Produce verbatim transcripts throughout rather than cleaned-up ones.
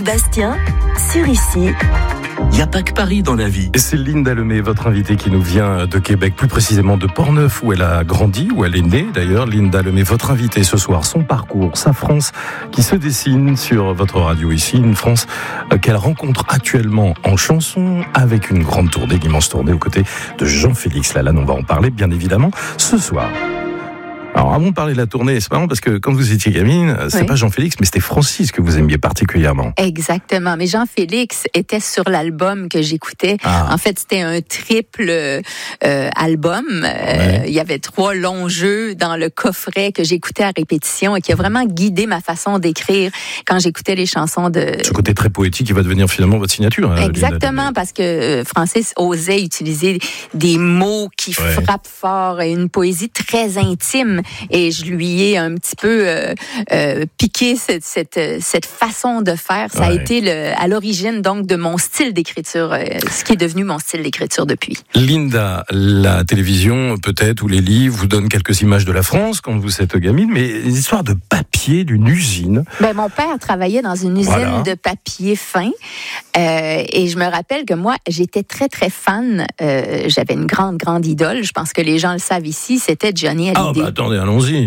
Marc Bastien, sur Ici. Il n'y a pas que Paris dans la vie. Et c'est Linda Lemay, votre invitée qui nous vient de Québec, plus précisément de Portneuf, où elle a grandi, où elle est née d'ailleurs. Linda Lemay, votre invitée ce soir, son parcours, sa France qui se dessine sur votre radio ici. Une France qu'elle rencontre actuellement en chanson, avec une grande tournée, une immense tournée aux côtés de Jean-Félix Lalanne. On va en parler bien évidemment ce soir. Alors, avant de parler de la tournée, c'est marrant parce que quand vous étiez gamine, c'est oui. pas Jean-Félix, mais c'était Francis que vous aimiez particulièrement. Exactement. Mais Jean-Félix était sur l'album que j'écoutais. Ah. En fait, c'était un triple euh, album. Ouais. Euh, il y avait trois longs jeux dans le coffret que j'écoutais à répétition et qui a vraiment guidé ma façon d'écrire quand j'écoutais les chansons de... Ce côté très poétique qui va devenir finalement votre signature. Hein, Exactement, parce que Francis osait utiliser des mots qui ouais. frappent fort et une poésie très intime. Et je lui ai un petit peu euh, euh, piqué cette, cette, cette façon de faire. Ça ouais. a été le, à l'origine donc de mon style d'écriture, euh, ce qui est devenu mon style d'écriture depuis. Linda, la télévision peut-être ou les livres vous donnent quelques images de la France quand vous êtes gamine, mais les histoires de papier d'une usine. Ben, mon père travaillait dans une usine voilà. de papier fin euh, et je me rappelle que moi, j'étais très très fan. Euh, j'avais une grande grande idole. Je pense que les gens le savent ici, c'était Johnny Hallyday. Ah bah attendez, allons-y.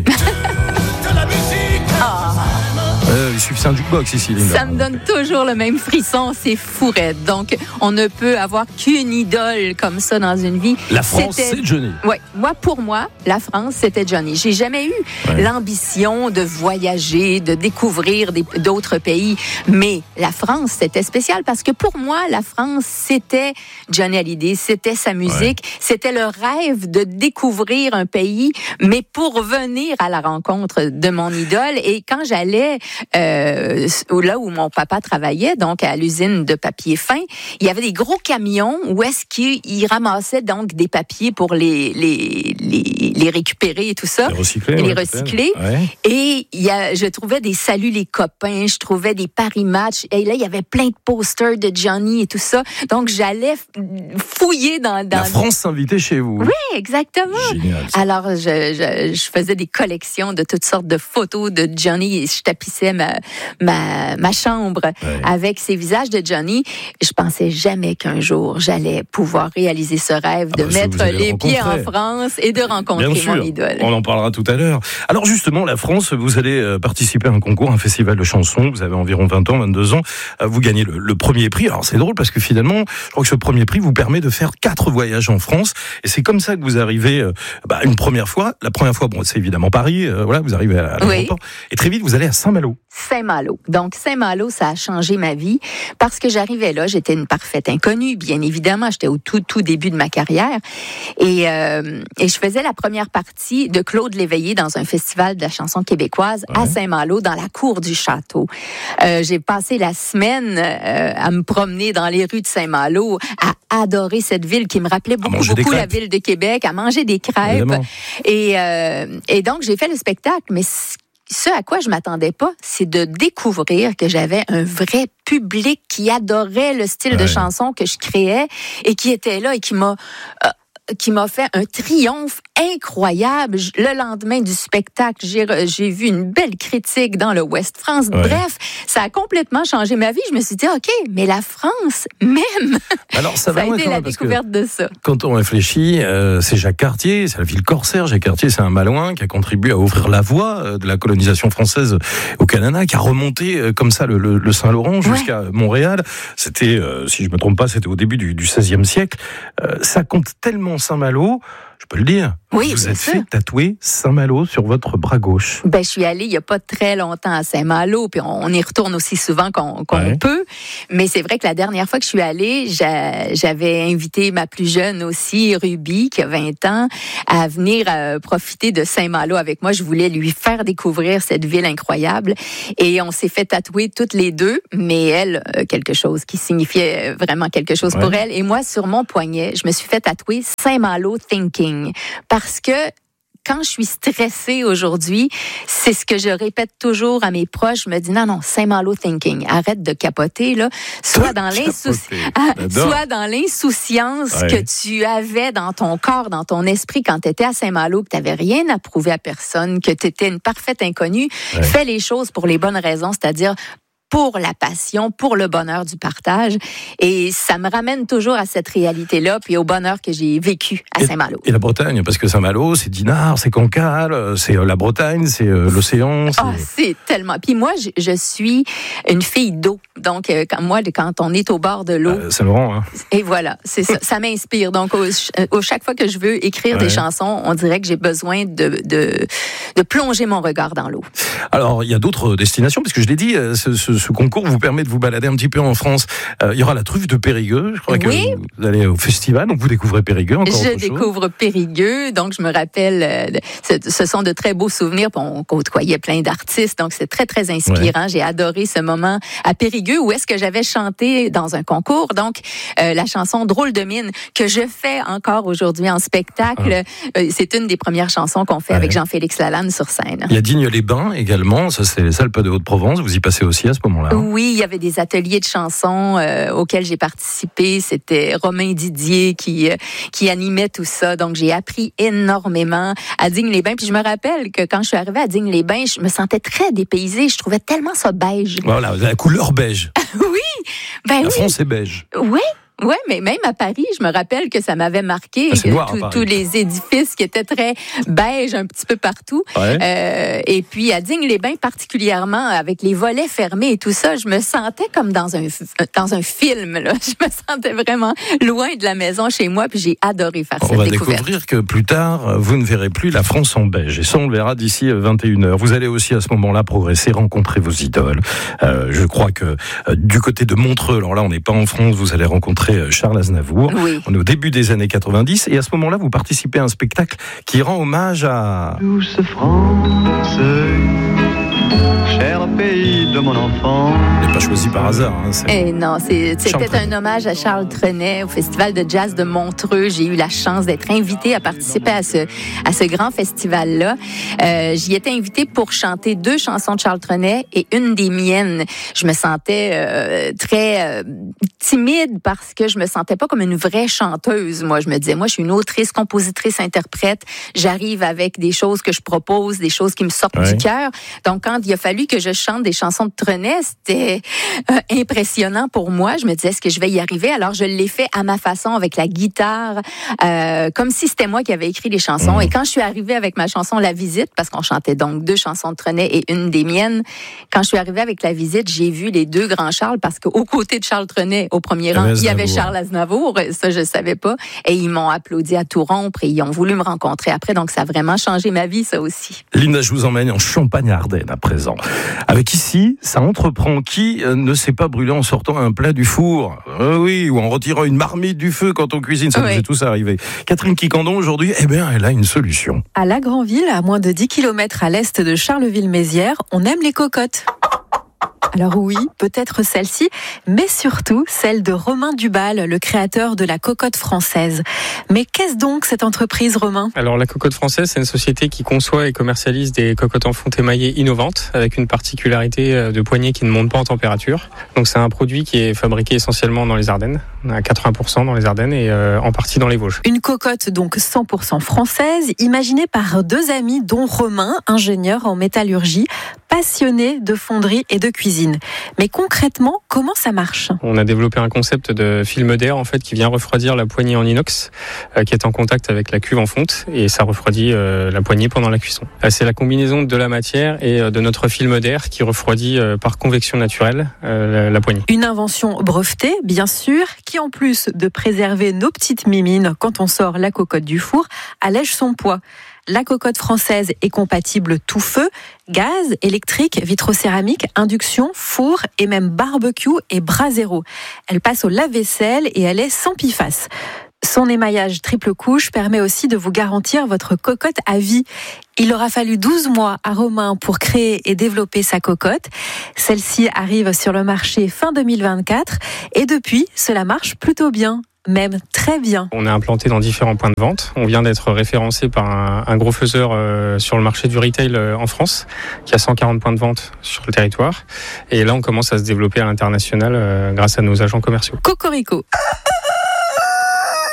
Euh, il suffit un jukebox ici, Linda. Ça me donne toujours le même frisson, c'est fourette. Donc, on ne peut avoir qu'une idole comme ça dans une vie. La France, c'était... c'est Johnny. Oui, moi, pour moi, la France, c'était Johnny. J'ai jamais eu ouais. l'ambition de voyager, de découvrir des, d'autres pays. Mais la France, c'était spécial parce que pour moi, la France, c'était Johnny Hallyday, c'était sa musique, ouais. c'était le rêve de découvrir un pays, mais pour venir à la rencontre de mon idole. Et quand j'allais Euh, là où mon papa travaillait, donc à l'usine de papier fin, il y avait des gros camions où est-ce qu'ils ramassaient donc des papiers pour les les les, les récupérer et tout ça, les recycler, et les ouais, recycler. Ouais. Et il y a, je trouvais des saluts les copains, je trouvais des Paris matchs, et là il y avait plein de posters de Johnny et tout ça. Donc j'allais fouiller dans, dans la France s'invitait chez vous. Oui, exactement. Génial. Alors je, je je faisais des collections de toutes sortes de photos de Johnny et je tapissais ma, ma, ma chambre ouais. avec ces visages de Johnny. Je pensais jamais qu'un jour j'allais pouvoir réaliser ce rêve ah de bah, mettre les pieds en France et de rencontrer Bien sûr. mon idole. On en parlera tout à l'heure. Alors justement, la France, vous allez participer à un concours, un festival de chansons. Vous avez environ vingt ans, vingt-deux ans. Vous gagnez le, le premier prix. Alors c'est drôle parce que finalement, je crois que ce premier prix vous permet de faire quatre voyages en France. Et c'est comme ça que vous arrivez bah, une première fois. La première fois, bon, c'est évidemment Paris. Euh, voilà, vous arrivez à l'aéroport. Oui. Et très vite, vous allez à Saint-Malo. Saint-Malo. Donc, Saint-Malo, ça a changé ma vie parce que j'arrivais là, j'étais une parfaite inconnue, bien évidemment. J'étais au tout, tout début de ma carrière. Et, euh, et je faisais la première partie de Claude Léveillé dans un festival de la chanson québécoise ouais. à Saint-Malo, dans la cour du château. Euh, j'ai passé la semaine euh, à me promener dans les rues de Saint-Malo, à adorer cette ville qui me rappelait beaucoup, beaucoup la ville de Québec, à manger des crêpes. Et, euh, et donc, j'ai fait le spectacle, mais ce à quoi je m'attendais pas, c'est de découvrir que j'avais un vrai public qui adorait le style ouais. de chanson que je créais et qui était là et qui m'a euh, qui m'a fait un triomphe incroyable. Le lendemain du spectacle, j'ai, j'ai vu une belle critique dans le Ouest France. Ouais. Bref, ça a complètement changé ma vie. Je me suis dit, OK, mais la France, même, alors, ça, ça a va été la découverte de ça. Quand on réfléchit, euh, c'est Jacques Cartier, c'est la ville corsaire. Jacques Cartier, c'est un Malouin qui a contribué à ouvrir la voie de la colonisation française au Canada, qui a remonté euh, comme ça le, le, le Saint-Laurent jusqu'à ouais. Montréal. C'était, euh, si je me trompe pas, c'était au début du, du seizième siècle. Euh, ça compte tellement Saint-Malo, je peux le dire. Oui, vous êtes sûr. fait tatouer Saint-Malo sur votre bras gauche. Ben, je suis allée il n'y a pas très longtemps à Saint-Malo, puis on, on y retourne aussi souvent qu'on, qu'on ouais. peut. Mais c'est vrai que la dernière fois que je suis allée, j'a, j'avais invité ma plus jeune aussi, Ruby, qui a vingt ans, à venir euh, profiter de Saint-Malo avec moi. Je voulais lui faire découvrir cette ville incroyable. Et on s'est fait tatouer toutes les deux, mais elle, euh, quelque chose qui signifiait vraiment quelque chose ouais. pour elle. Et moi, sur mon poignet, je me suis fait tatouer Saint-Malo Thinking. Parce que quand je suis stressée aujourd'hui, c'est ce que je répète toujours à mes proches. Je me dis, non, non, Saint-Malo thinking. Arrête de capoter, là. Sois dans, l'insouci... ah, sois dans l'insouciance ouais. que tu avais dans ton corps, dans ton esprit quand tu étais à Saint-Malo, que tu n'avais rien à prouver à personne, que tu étais une parfaite inconnue. Ouais. Fais les choses pour les bonnes raisons, c'est-à-dire pour la passion, pour le bonheur du partage. Et ça me ramène toujours à cette réalité-là, puis au bonheur que j'ai vécu à et, Saint-Malo. Et la Bretagne, parce que Saint-Malo, c'est Dinard, c'est Cancale, c'est la Bretagne, c'est l'océan. C'est... Oh, c'est tellement... Puis moi, je, je suis une fille d'eau. Donc, euh, quand, moi, quand on est au bord de l'eau... Euh, Saint-Laurent, hein. Et voilà, c'est ça. Ça m'inspire. Donc, au, au, chaque fois que je veux écrire ouais. des chansons, on dirait que j'ai besoin de, de, de plonger mon regard dans l'eau. Alors, il y a d'autres destinations, parce que je l'ai dit, ce, ce, ce concours vous permet de vous balader un petit peu en France. Euh, il y aura la truffe de Périgueux. Je crois oui. que vous allez au festival, donc vous découvrez Périgueux encore. Je découvre chose. Périgueux, donc je me rappelle, euh, ce, ce sont de très beaux souvenirs. On côtoyait plein d'artistes, donc c'est très, très inspirant. Ouais. J'ai adoré ce moment à Périgueux où est-ce que j'avais chanté dans un concours, donc euh, la chanson Drôle de mine, que je fais encore aujourd'hui en spectacle. Ah. Euh, c'est une des premières chansons qu'on fait ouais. avec Jean-Félix Lalanne sur scène. Il y a Digne-les-Bains également, ça c'est les Alpes de Haute-Provence, vous y passez aussi à ce moment-là. Oui, il y avait des ateliers de chansons euh, auxquels j'ai participé. C'était Romain Didier qui euh, qui animait tout ça. Donc, j'ai appris énormément à Digne-les-Bains. Puis je me rappelle que quand je suis arrivée à Digne-les-Bains, je me sentais très dépaysée. Je trouvais tellement ça beige. Voilà, la couleur beige. oui, ben la oui. France est beige. Oui. Oui, mais même à Paris, je me rappelle que ça m'avait marqué. Ah, noir, tout, tous les édifices qui étaient très beiges un petit peu partout. Ouais. Euh, et puis à Digne-les-Bains particulièrement, avec les volets fermés et tout ça, je me sentais comme dans un dans un film. Là. Je me sentais vraiment loin de la maison chez moi, puis j'ai adoré faire on cette va découverte. Découvrir que plus tard, vous ne verrez plus la France en beige. Et ça, on le verra d'ici vingt et une heures. Vous allez aussi à ce moment-là progresser, rencontrer vos idoles. Euh, je crois que euh, du côté de Montreux, alors là, on n'est pas en France, vous allez rencontrer Charles Aznavour. Oui. On est au début des années quatre-vingt-dix et à ce moment-là, vous participez à un spectacle qui rend hommage à... Douce France, cher pays de mon enfant. Vous n'avez pas choisi par hasard. Hein, c'est... Eh non, c'est, c'était un hommage à Charles Trenet au Festival de jazz de Montreux. J'ai eu la chance d'être invitée à participer à ce, à ce grand festival-là. Euh, j'y étais invitée pour chanter deux chansons de Charles Trenet et une des miennes. Je me sentais euh, très euh, timide parce que je me sentais pas comme une vraie chanteuse. Moi, je me disais, moi, je suis une autrice, compositrice, interprète. J'arrive avec des choses que je propose, des choses qui me sortent ouais. du cœur. Donc, quand il a fallu que je chante des chansons de Trenet, c'était euh, impressionnant pour moi. Je me disais, est-ce que je vais y arriver? Alors, je l'ai fait à ma façon, avec la guitare, euh, comme si c'était moi qui avais écrit les chansons. Mmh. Et quand je suis arrivée avec ma chanson La Visite, parce qu'on chantait donc deux chansons de Trenet et une des miennes, quand je suis arrivée avec La Visite, j'ai vu les deux grands Charles, parce qu'aux côtés de Charles Trenet, au premier rang, il y avait Charles Aznavour. Ça, je savais pas. Et ils m'ont applaudi à tout rompre et ils ont voulu me rencontrer après. Donc, ça a vraiment changé ma vie, ça aussi. Linda, je vous emmène en Champagne-Ardenne à présent. Avec ici, ça entreprend qui ne s'est pas brûlé en sortant un plat du four, euh, oui, ou en retirant une marmite du feu quand on cuisine, ça oui. nous est tous arrivé. Catherine Quicandon, aujourd'hui, eh bien, elle a une solution. À La Granville, à moins de dix kilomètres à l'est de Charleville-Mézières, on aime les cocottes. Alors oui, peut-être celle-ci, mais surtout celle de Romain Duballe, le créateur de la cocotte française. Mais qu'est-ce donc cette entreprise, Romain ? Alors la cocotte française, c'est une société qui conçoit et commercialise des cocottes en fonte émaillée innovantes, avec une particularité de poignée qui ne monte pas en température. Donc c'est un produit qui est fabriqué essentiellement dans les Ardennes, à quatre-vingts pour cent dans les Ardennes et euh, en partie dans les Vosges. Une cocotte donc cent pour cent française, imaginée par deux amis, dont Romain, ingénieur en métallurgie, passionné de fonderie et de cuisine. Mais concrètement, comment ça marche ? On a développé un concept de film d'air en fait qui vient refroidir la poignée en inox euh, qui est en contact avec la cuve en fonte et ça refroidit euh, la poignée pendant la cuisson. Euh, c'est la combinaison de la matière et euh, de notre film d'air qui refroidit euh, par convection naturelle euh, la, la poignée. Une invention brevetée, bien sûr, qui en plus de préserver nos petites mimines quand on sort la cocotte du four, allège son poids. La cocotte française est compatible tout feu, gaz, électrique, vitrocéramique, induction, four et même barbecue et brasero. Elle passe au lave-vaisselle et elle est sans P F A S. Son émaillage triple couche permet aussi de vous garantir votre cocotte à vie. Il aura fallu douze mois à Romain pour créer et développer sa cocotte. Celle-ci arrive sur le marché fin deux mille vingt-quatre et depuis, cela marche plutôt bien. Même très bien. On est implanté dans différents points de vente. On vient d'être référencé par un, un gros faiseur euh, sur le marché du retail euh, en France, qui a cent quarante points de vente sur le territoire. Et là, on commence à se développer à l'international euh, grâce à nos agents commerciaux. Cocorico. Il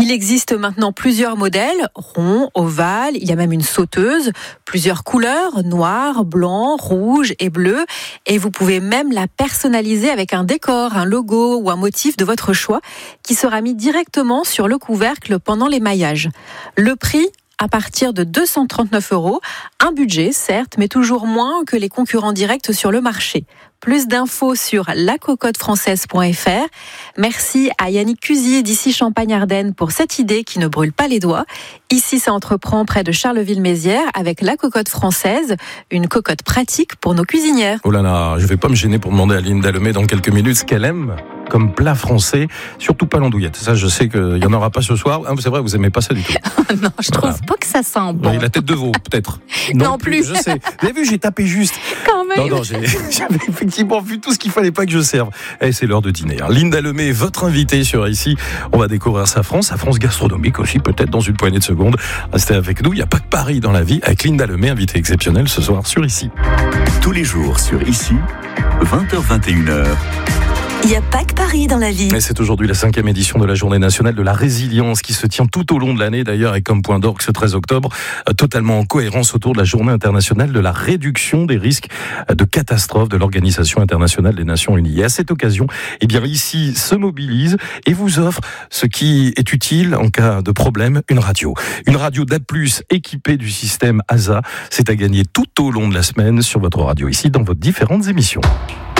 Il existe maintenant plusieurs modèles, ronds, ovales, il y a même une sauteuse, plusieurs couleurs, noir, blanc, rouge et bleu. Et vous pouvez même la personnaliser avec un décor, un logo ou un motif de votre choix qui sera mis directement sur le couvercle pendant l'émaillage. Le prix, à partir de deux cent trente-neuf euros. Un budget, certes, mais toujours moins que les concurrents directs sur le marché. Plus d'infos sur la cocotte française point f r. Merci à Yannick Cusier d'ici Champagne-Ardenne pour cette idée qui ne brûle pas les doigts. Ici, ça entreprend près de Charleville-Mézières avec la cocotte française, une cocotte pratique pour nos cuisinières. Oh là là, je vais pas me gêner pour demander à Linda Lemay dans quelques minutes ce qu'elle aime comme plat français, surtout pas l'andouillette. Ça, je sais qu'il n'y en aura pas ce soir. Ah, c'est vrai, vous aimez pas ça du tout. Non, je Voilà. trouve pas que ça sent bon. Oui, la tête de veau, peut-être. Non plus. Je sais. Vous avez vu, j'ai tapé juste. Quand même. Non, non, j'ai- j'avais effectivement vu tout ce qu'il fallait pas que je serve. Et c'est l'heure de dîner. hein. Linda Lemay, votre invitée sur Ici. On va découvrir sa France, sa France gastronomique aussi, peut-être dans une poignée de secondes. Restez avec nous. Il n'y a pas que Paris dans la vie. Avec Linda Lemay, invitée exceptionnelle ce soir sur Ici. Tous les jours sur Ici, vingt heures vingt et une heures. Il n'y a pas que Paris dans la vie. Et c'est aujourd'hui la cinquième édition de la Journée nationale de la résilience qui se tient tout au long de l'année d'ailleurs et comme point d'orgue ce treize octobre, euh, totalement en cohérence autour de la Journée internationale de la réduction des risques euh, de catastrophe de l'Organisation internationale des Nations Unies. Et à cette occasion, eh bien Ici se mobilise et vous offre ce qui est utile en cas de problème, une radio. Une radio d'A plus, équipée du système A S A. C'est à gagner tout au long de la semaine sur votre radio Ici dans vos différentes émissions.